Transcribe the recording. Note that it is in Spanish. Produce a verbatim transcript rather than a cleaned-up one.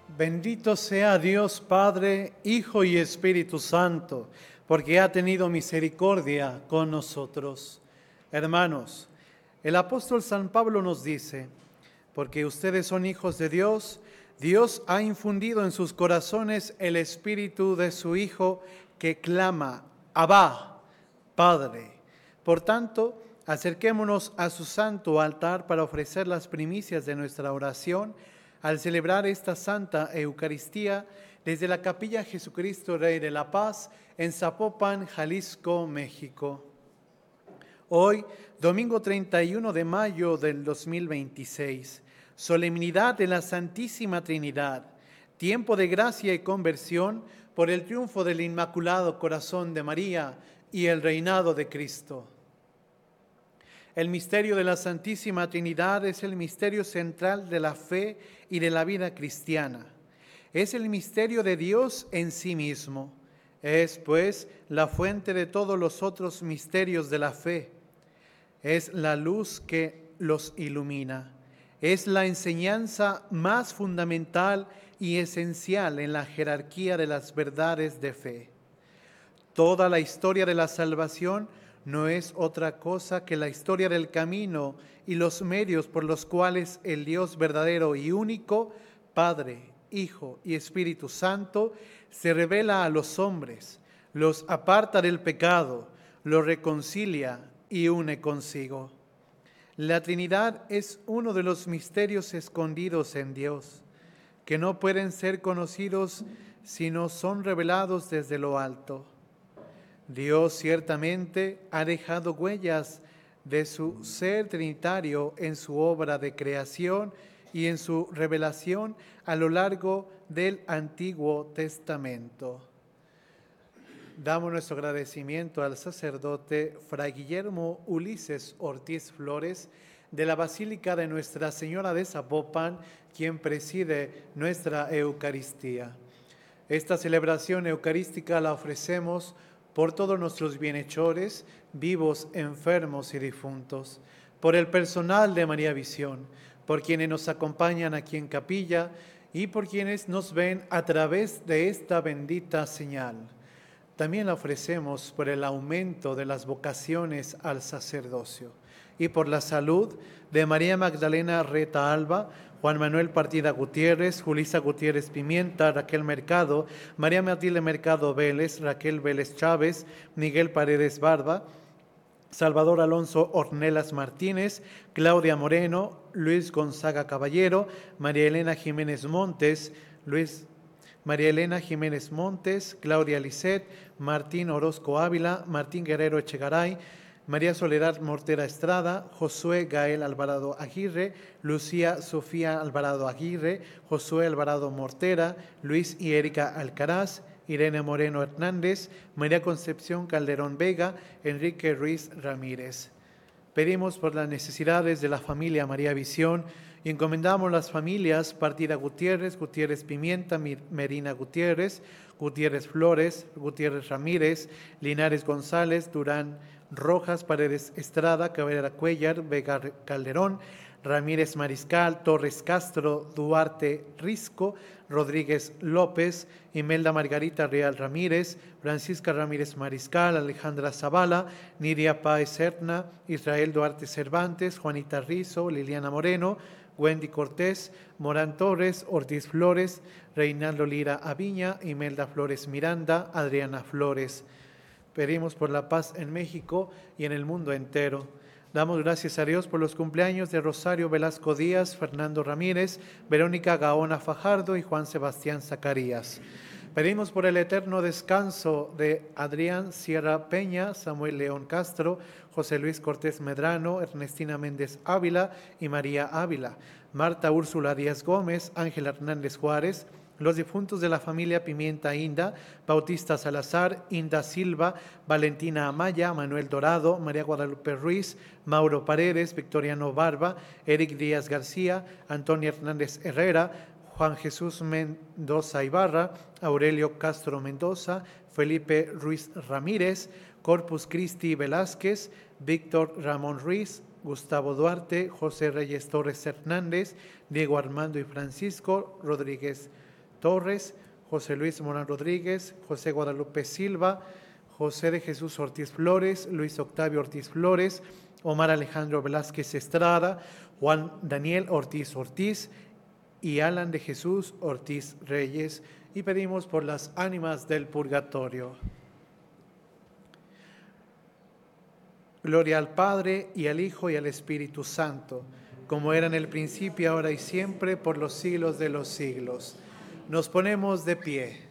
Bendito sea Dios Padre, Hijo y Espíritu Santo, porque ha tenido misericordia con nosotros. Hermanos, el apóstol San Pablo nos dice, porque ustedes son hijos de Dios, Dios ha infundido en sus corazones el espíritu de su Hijo que clama, Abba, Padre. Por tanto, acerquémonos a su santo altar para ofrecer las primicias de nuestra oración al celebrar esta Santa Eucaristía desde la Capilla Jesucristo Rey de la Paz en Zapopan, Jalisco, México. Hoy, domingo treinta y uno de mayo del dos mil veintiséis, solemnidad de la Santísima Trinidad, tiempo de gracia y conversión por el triunfo del Inmaculado Corazón de María y el reinado de Cristo. El misterio de la Santísima Trinidad es el misterio central de la fe y de la vida cristiana. Es el misterio de Dios en sí mismo. Es, pues, la fuente de todos los otros misterios de la fe. Es la luz que los ilumina. Es la enseñanza más fundamental y esencial en la jerarquía de las verdades de fe. Toda la historia de la salvación no es otra cosa que la historia del camino y los medios por los cuales el Dios verdadero y único, Padre, Hijo y Espíritu Santo, se revela a los hombres, los aparta del pecado, los reconcilia y une consigo. La Trinidad es uno de los misterios escondidos en Dios, que no pueden ser conocidos si no son revelados desde lo alto. Dios ciertamente ha dejado huellas de su ser trinitario en su obra de creación y en su revelación a lo largo del Antiguo Testamento. Damos nuestro agradecimiento al sacerdote Fray Guillermo Ulises Ortiz Flores de la Basílica de Nuestra Señora de Zapopan, quien preside nuestra Eucaristía. Esta celebración eucarística la ofrecemos por todos nuestros bienhechores, vivos, enfermos y difuntos, por el personal de María Visión, por quienes nos acompañan aquí en capilla y por quienes nos ven a través de esta bendita señal. También la ofrecemos por el aumento de las vocaciones al sacerdocio y por la salud de María Magdalena Reta Alba, Juan Manuel Partida Gutiérrez, Julisa Gutiérrez Pimienta, Raquel Mercado, María Matilde Mercado Vélez, Raquel Vélez Chávez, Miguel Paredes Barba, Salvador Alonso Ornelas Martínez, Claudia Moreno, Luis Gonzaga Caballero, María Elena Jiménez Montes, Luis María Elena Jiménez Montes, Claudia Lisset, Martín Orozco Ávila, Martín Guerrero Echegaray, María Soledad Mortera Estrada, Josué Gael Alvarado Aguirre, Lucía Sofía Alvarado Aguirre, Josué Alvarado Mortera, Luis y Erika Alcaraz, Irene Moreno Hernández, María Concepción Calderón Vega, Enrique Ruiz Ramírez. Pedimos por las necesidades de la familia María Visión y encomendamos las familias Partida Gutiérrez, Gutiérrez Pimienta, Medina Gutiérrez, Gutiérrez Flores, Gutiérrez Ramírez, Linares González, Durán Rojas, Paredes Estrada, Cabrera Cuellar, Vega Calderón, Ramírez Mariscal, Torres Castro, Duarte Risco, Rodríguez López, Imelda Margarita Real Ramírez, Francisca Ramírez Mariscal, Alejandra Zavala, Nidia Páez Serna, Israel Duarte Cervantes, Juanita Rizo, Liliana Moreno, Wendy Cortés, Morán Torres, Ortiz Flores, Reinaldo Lira Aviña, Imelda Flores Miranda, Adriana Flores. Pedimos por la paz en México y en el mundo entero. Damos gracias a Dios por los cumpleaños de Rosario Velasco Díaz, Fernando Ramírez, Verónica Gaona Fajardo y Juan Sebastián Zacarías. Pedimos por el eterno descanso de Adrián Sierra Peña, Samuel León Castro, José Luis Cortés Medrano, Ernestina Méndez Ávila y María Ávila, Marta Úrsula Díaz Gómez, Ángel Hernández Juárez, los difuntos de la familia Pimienta Inda, Bautista Salazar, Inda Silva, Valentina Amaya, Manuel Dorado, María Guadalupe Ruiz, Mauro Paredes, Victoriano Barba, Eric Díaz García, Antonio Hernández Herrera, Juan Jesús Mendoza Ibarra, Aurelio Castro Mendoza, Felipe Ruiz Ramírez, Corpus Christi Velázquez, Víctor Ramón Ruiz, Gustavo Duarte, José Reyes Torres Hernández, Diego Armando y Francisco Rodríguez Torres, José Luis Morán Rodríguez, José Guadalupe Silva, José de Jesús Ortiz Flores, Luis Octavio Ortiz Flores, Omar Alejandro Velázquez Estrada, Juan Daniel Ortiz Ortiz y Alan de Jesús Ortiz Reyes. Y pedimos por las ánimas del purgatorio. Gloria al Padre, y al Hijo, y al Espíritu Santo, como era en el principio, ahora y siempre, por los siglos de los siglos. Nos ponemos de pie.